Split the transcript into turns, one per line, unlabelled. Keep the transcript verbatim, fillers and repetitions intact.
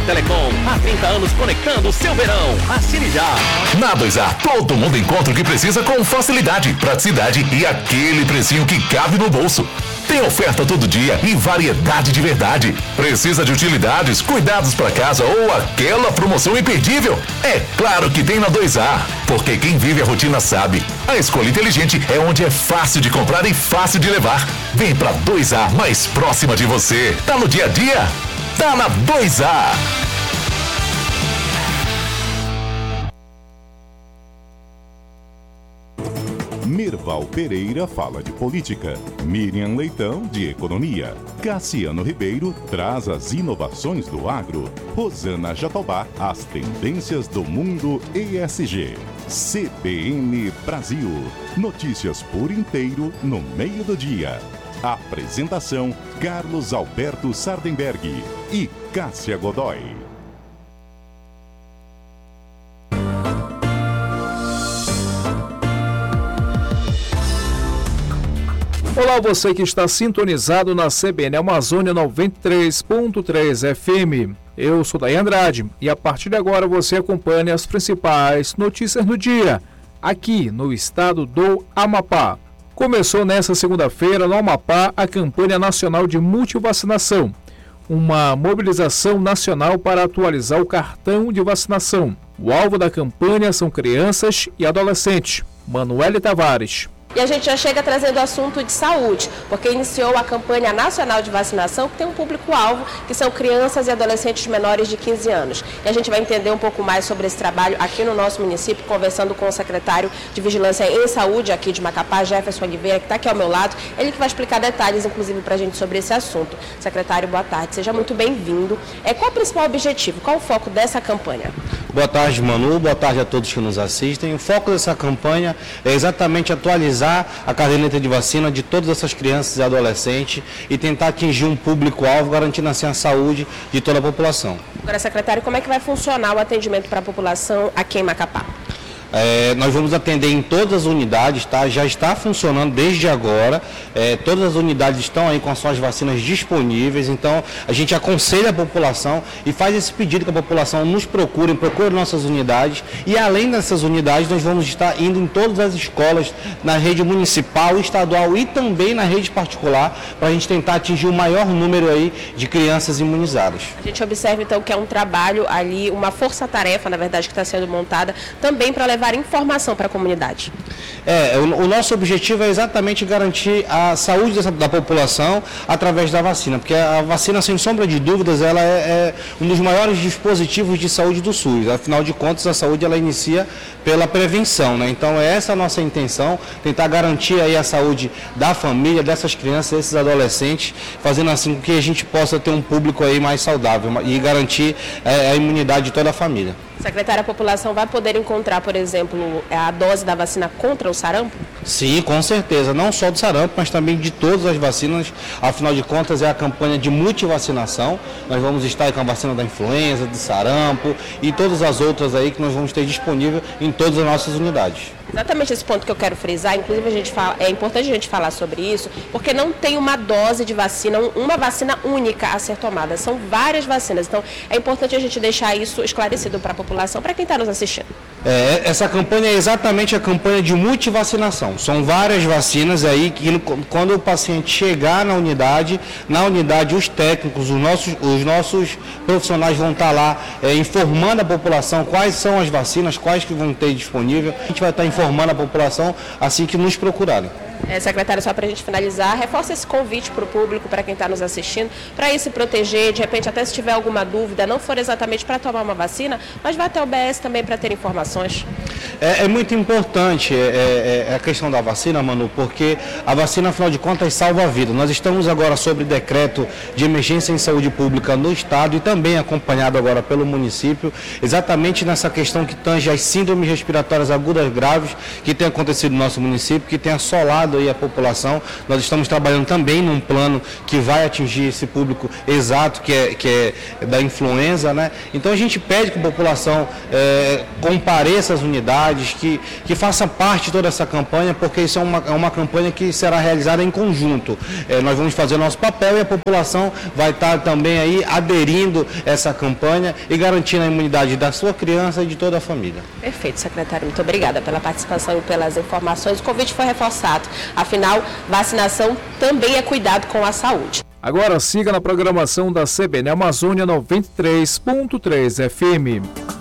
Telecom, há trinta anos conectando o seu verão. Assine já.
Na dois A, todo mundo encontra o que precisa com facilidade, praticidade e aquele precinho que cabe no bolso. Tem oferta todo dia e variedade de verdade. Precisa de utilidades, cuidados para casa ou aquela promoção imperdível? É claro que tem na dois A, porque quem vive a rotina sabe. A escolha inteligente é onde é fácil de comprar e fácil de levar. Vem pra dois A, mais próxima de você. Tá no dia a dia? Tá na dois A.
Merval Pereira fala de política, Miriam Leitão de economia, Cassiano Ribeiro traz as inovações do agro, Rosana Jatobá as tendências do mundo E S G. C B N Brasil, notícias por inteiro no meio do dia. Apresentação Carlos Alberto Sardenberg e Cássia Godoy.
Olá, você que está sintonizado na C B N Amazônia noventa e três ponto três F M. Eu sou Daí Andrade e a partir de agora você acompanha as principais notícias do dia, aqui no estado do Amapá. Começou nesta segunda-feira no Amapá a campanha nacional de multivacinação, uma mobilização nacional para atualizar o cartão de vacinação. O alvo da campanha são crianças e adolescentes. Manuele Tavares.
E a gente já chega trazendo o assunto de saúde, porque iniciou a campanha nacional de vacinação que tem um público-alvo, que são crianças e adolescentes menores de quinze anos. E a gente vai entender um pouco mais sobre esse trabalho aqui no nosso município, conversando com o secretário de Vigilância em Saúde aqui de Macapá, Jefferson Oliveira, que está aqui ao meu lado. Ele que vai explicar detalhes, inclusive, para a gente sobre esse assunto. Secretário, boa tarde, seja muito bem-vindo. É, qual o principal objetivo, qual o foco dessa campanha?
Boa tarde, Manu, boa tarde a todos que nos assistem. O foco dessa campanha é exatamente atualizar a caderneta de vacina de todas essas crianças e adolescentes e tentar atingir um público-alvo, garantindo assim a saúde de toda a população.
Agora, secretário, como é que vai funcionar o atendimento para a população aqui em Macapá?
É, nós vamos atender em todas as unidades, tá? Já está funcionando desde agora, é, todas as unidades estão aí com as suas vacinas disponíveis, então a gente aconselha a população e faz esse pedido que a população nos procure, procure nossas unidades e além dessas unidades nós vamos estar indo em todas as escolas, na rede municipal, estadual e também na rede particular, para a gente tentar atingir o maior número aí de crianças imunizadas.
A gente observa então que é um trabalho ali, uma força-tarefa, na verdade, que está sendo montada também para levar informação para a comunidade.
É, o, o nosso objetivo é exatamente garantir a saúde dessa, da população através da vacina, porque a vacina, sem sombra de dúvidas, ela é, é um dos maiores dispositivos de saúde do SUS. Afinal de contas, a saúde ela inicia pela prevenção, né? Então, é essa a nossa intenção, tentar garantir aí a saúde da família, dessas crianças, desses adolescentes, fazendo assim com que a gente possa ter um público aí mais saudável e garantir é, a imunidade de toda a família.
Secretária, a população vai poder encontrar, por exemplo, a dose da vacina contra o sarampo?
Sim, com certeza. Não só do sarampo, mas também de todas as vacinas. Afinal de contas, é a campanha de multivacinação. Nós vamos estar com a vacina da influenza, do sarampo e todas as outras aí que nós vamos ter disponível em todas as nossas unidades.
Exatamente esse ponto que eu quero frisar, inclusive a gente fala, é importante a gente falar sobre isso, porque não tem uma dose de vacina, uma vacina única a ser tomada, são várias vacinas, então é importante a gente deixar isso esclarecido para a população, para quem está nos assistindo.
É, essa campanha é exatamente a campanha de multivacinação, são várias vacinas aí que quando o paciente chegar na unidade, na unidade os técnicos, os nossos, os nossos profissionais vão estar lá é, informando a população quais são as vacinas, quais que vão ter disponível, a gente vai estar informando a população assim que nos procurarem.
É, secretário, só para a gente finalizar, reforça esse convite para o público, para quem está nos assistindo, para ir se proteger, de repente até se tiver alguma dúvida, não for exatamente para tomar uma vacina, mas vai até o B S também para ter informações.
É, é muito importante é, é, a questão da vacina, Manu, porque a vacina, afinal de contas, salva a vida. Nós estamos agora sobre decreto de emergência em saúde pública no Estado e também acompanhado agora pelo município, exatamente nessa questão que tange as síndromes respiratórias agudas graves que tem acontecido no nosso município, que tem assolado aí a população. Nós estamos trabalhando também num plano que vai atingir esse público exato, que é, que é da influenza, né? Então a gente pede que a população é, compareça às unidades, comunidades que, que façam parte de toda essa campanha, porque isso é uma, é uma campanha que será realizada em conjunto. É, nós vamos fazer o nosso papel e a população vai estar também aí aderindo a essa campanha e garantindo a imunidade da sua criança e de toda a família.
Perfeito, secretário. Muito obrigada pela participação e pelas informações. O convite foi reforçado. Afinal, vacinação também é cuidado com a saúde.
Agora siga na programação da C B N Amazônia noventa e três ponto três F M.